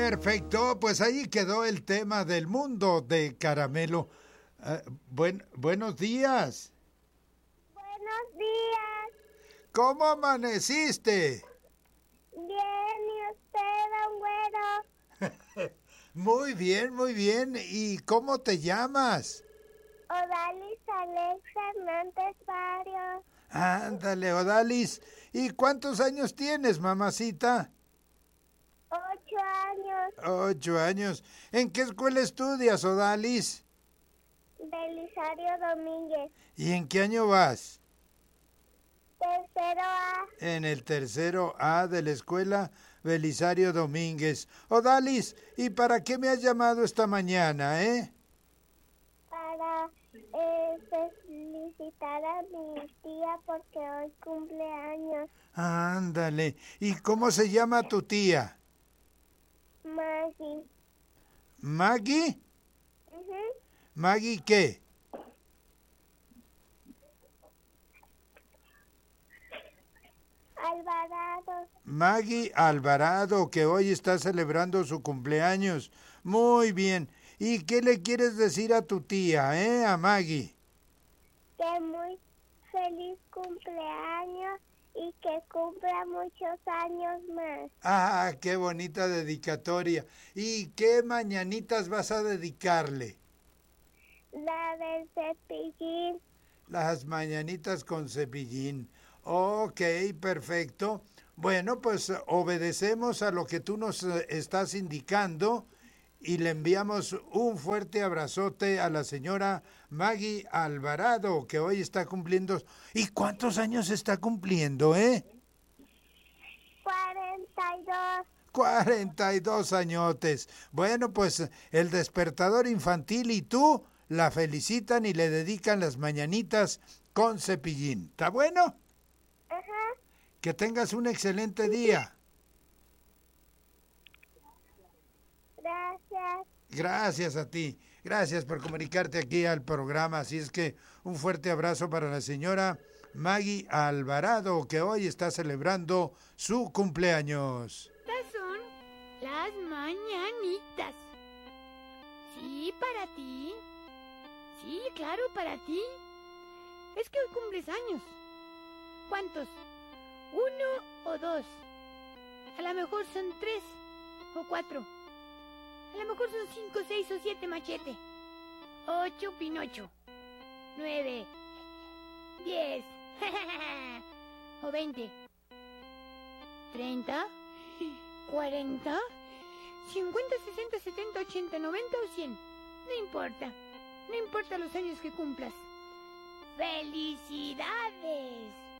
Perfecto, pues ahí quedó el tema del mundo de Caramelo. Buenos días. Buenos días. ¿Cómo amaneciste? Bien, ¿y usted, don Güero? Muy bien, muy bien. ¿Y cómo te llamas? Odalis Alexa Hernández Barrios. Ándale, Odalis. ¿Y cuántos años tienes, mamacita? 8 años. 8 años. ¿En qué escuela estudias, Odalis? Belisario Domínguez. ¿Y en qué año vas? Tercero A. En el tercero A de la escuela Belisario Domínguez. Odalis, ¿y para qué me has llamado esta mañana, Para felicitar a mi tía porque hoy cumple años. Ándale. ¿Y cómo se llama tu tía? Maggie. ¿Maggie? Ujú. ¿Maggie qué? Alvarado. Maggie Alvarado, que hoy está celebrando su cumpleaños. Muy bien. ¿Y qué le quieres decir a tu tía, a Maggie? Que muy feliz cumpleaños y que cumpla muchos años más. Ah, qué bonita dedicatoria. ¿Y qué mañanitas vas a dedicarle? La del cepillín. Las mañanitas con cepillín. Ok, perfecto. Bueno, pues obedecemos a lo que tú nos estás indicando y le enviamos un fuerte abrazote a la señora Maggie Alvarado, que hoy está cumpliendo. ¿Y cuántos años está cumpliendo, 42. 42 añotes. Bueno, pues el despertador infantil y tú la felicitan y le dedican las mañanitas con cepillín. ¿Está bueno? Ajá. Que tengas un excelente día. Gracias. Gracias a ti. Gracias por comunicarte aquí al programa. Así es que un fuerte abrazo para la señora Maggie Alvarado, que hoy está celebrando su cumpleaños. Estas son las mañanitas. Sí, para ti. Sí, claro, para ti. Es que hoy cumples años. ¿Cuántos? 1 o 2. A lo mejor son 3 o 4. A lo mejor son 5, 6 o 7, Machete. 8, Pinocho. 9, 10 o 20. 30, 40, 50, 60, 70, 80, 90 o 100. No importa. No importa los años que cumplas. ¡Felicidades!